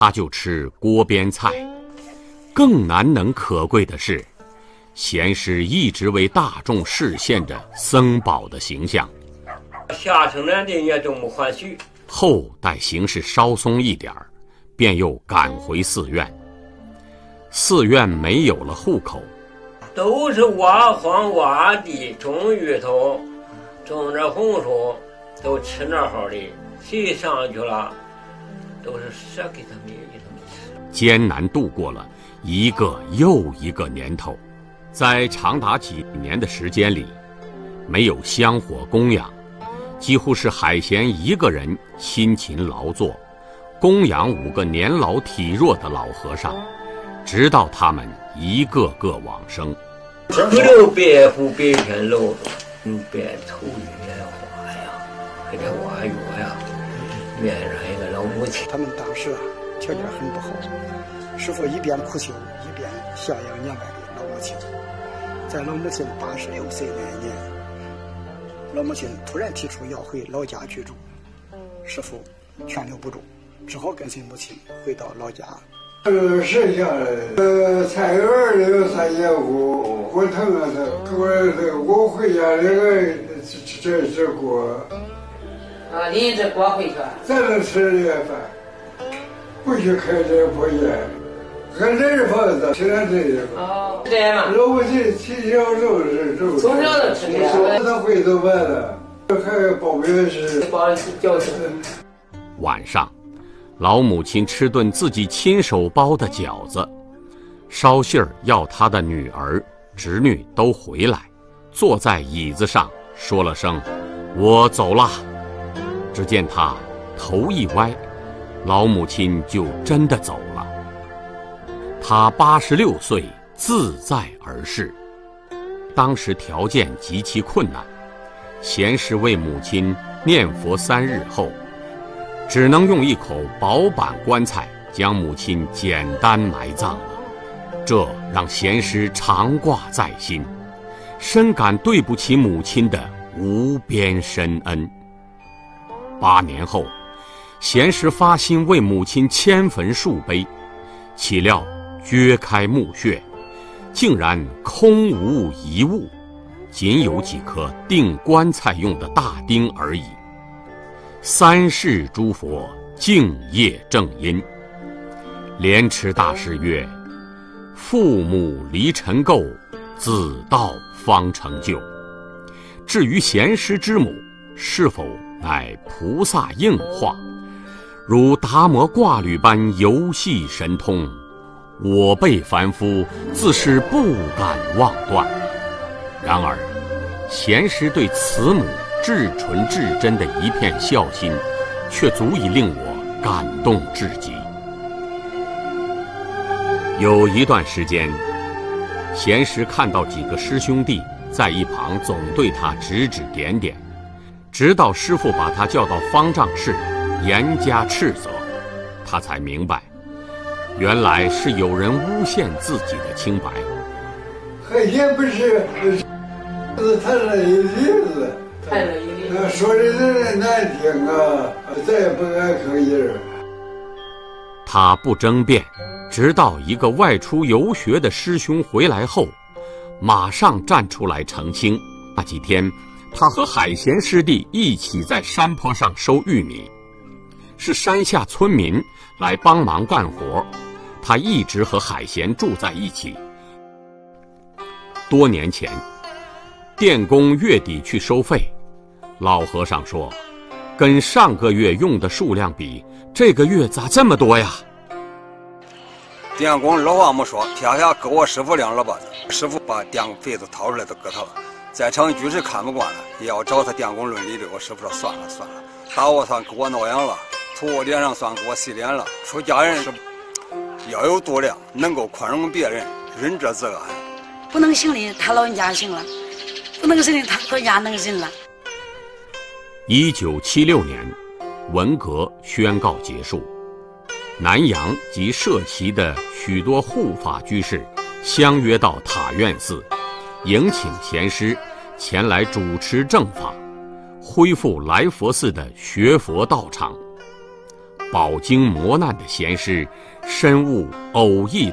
他就吃锅边菜。更难能可贵的是，贤师一直为大众示现着僧宝的形象。 下城南的也都没还许。 后待形势稍松一点儿，便又赶回寺院。寺院没有了户口， 都是挖荒挖地，种芋头，种着红薯，都吃那好的，谁上去了，都是舍给他们吃。 艰难度过了一个又一个年头，在长达几年的时间里，没有香火供养，几乎是海贤一个人辛勤劳作，供养5个年老体弱的老和尚，直到他们一个个往生。 不留白虎白天楼，白头月花呀，给这挖月呀，面上一个老母亲。 他们当时条件很不好，师父一边苦修，一边孝养年迈的老母亲。在老母亲86岁那一年，老母亲突然提出要回老家居住，师父劝留不住，只好跟随母亲回到老家。 剩下的菜园里有3间屋，火腾啊，我回家这锅。 啊，拎着锅回去。 咱能吃这饭，不许开这破烟。俺这房子吃俺这个。 哦，这样嘛。 老母亲从小就是这个。 从小就吃这个。 他会做饭的，还包面食。 包饺子。 晚上，老母亲吃顿自己亲手包的饺子，捎信儿要她的女儿、侄女都回来，坐在椅子上说了声“我走了”。只见她头一歪，老母亲就真的走了。她86岁，自在而逝。当时条件极其困难，贤师为母亲念佛3日后，只能用一口薄板棺材将母亲简单埋葬了。这让贤师常挂在心，深感对不起母亲的无边深恩。8年后，贤师发心为母亲迁坟树碑，岂料掘开墓穴，竟然空无一物，仅有几颗钉棺材用的大钉而已。3世诸佛敬业正因。莲池大师曰：父母离尘垢，子道方成就。至于贤师之母是否乃菩萨应化，如达摩挂履般游戏神通，我辈凡夫自是不敢妄断。然而贤师对慈母至纯至真的一片孝心，却足以令我感动至极。有一段时间，贤师看到几个师兄弟在一旁总对他指指点点，直到师父把他叫到方丈室严加斥责，他才明白，原来是有人诬陷自己的清白。 海鲜不是谈了一例子，说的人难听啊，再也不敢吭音儿。 他不争辩，直到一个外出游学的师兄回来后，马上站出来澄清。那几天，他和海贤师弟一起在山坡上收玉米，是山下村民来帮忙干活，他一直和海贤住在一起。多年前，电工月底去收费，老和尚说，跟上个月用的数量比，这个月咋这么多呀？ 电工老话没说，天下给我师傅2老把子，师傅把电费都掏出来都给他了。在场居士看不惯了，也要找他电工论理的。我师傅说算了，打我算给我挠痒了，吐我脸上算给我洗脸了。出家人是要有度量，能够宽容别人，仁者自安。 不能行的他老人家行了，不能行的他老人家能行了。 1976年，文革宣告结束，南阳及社旗的许多护法居士相约到塔院寺，迎请贤师前来主持正法，恢复来佛寺的学佛道场。 饱经磨难的贤师，深悟偶益